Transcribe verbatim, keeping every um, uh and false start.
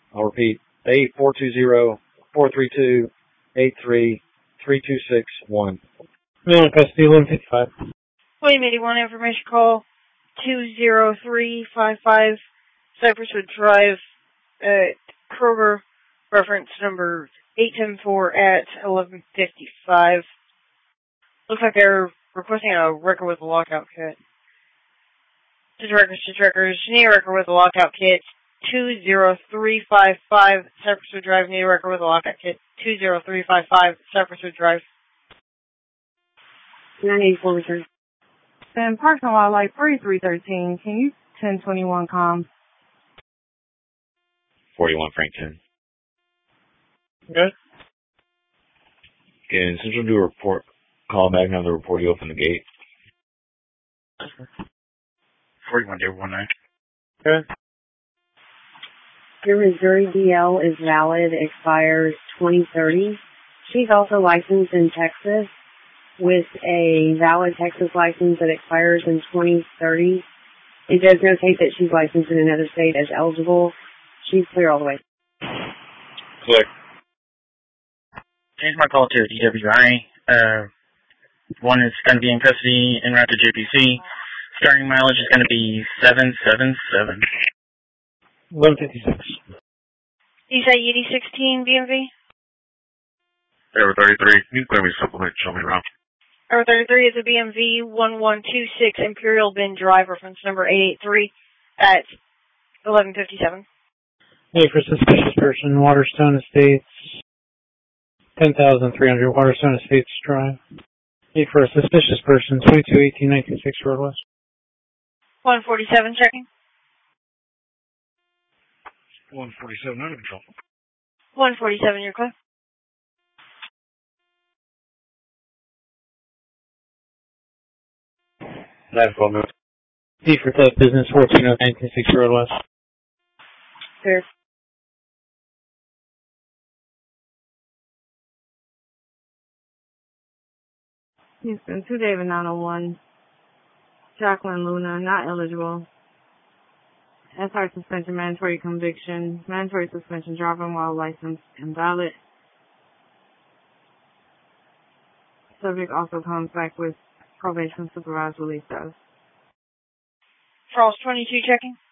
I'll repeat, eight four two zero, four three two, eight three three two six one. Male in custody, eleven fifty-five. William eighty-one, information call two zero three five five, Cypresswood Drive, at Kroger, reference number eight ten four at eleven fifty-five. Looks like they're requesting a record with a lockout kit. To trackers, to trackers, need a record with a lockout kit, two zero three five five, Cypresswood Drive, need a record with a lockout kit, two zero three five five, Cypresswood Drive. nine eighty-four return. And Parks and Wildlife forty-three thirteen, can you ten twenty-one comms? forty-one Frankton. Good. Can Central do a report, call back and have the report, you open the gate? forty-one day one nine. Good. Your Missouri D L is valid, expires twenty thirty. She's also licensed in Texas with a valid Texas license that expires in twenty thirty. It does notate that she's licensed in another state as eligible. She's clear all the way. Clear. Change my call to D W I. Uh, one is going to be in custody en route to J P C. Starting mileage is going to be seven seven seven. eleven fifty-six. Eastside E D sixteen, B M V. Air thirty-three, you can clear me supplement, show me around. Air thirty-three is a B M V one one two six, Imperial Bend Drive, reference number eight eight three at eleven fifty-seven. Hey, for suspicious person, Waterstone Estates, ten thousand three hundred, Waterstone Estates Drive. Hey, for a suspicious person, twenty-two eighteen nineteen six Road West. one forty-seven, checking. one forty-seven, under control. one forty-seven, you're clear. nine twelve minutes. Hey, for Tech Business, fourteen oh nineteen six Road West. Clear. Houston, two David nine oh one. Jacqueline Luna, not eligible. S R suspension, mandatory conviction, mandatory suspension, driving while license invalid. Subject also comes back with probation supervised release status. Charles twenty-two, checking.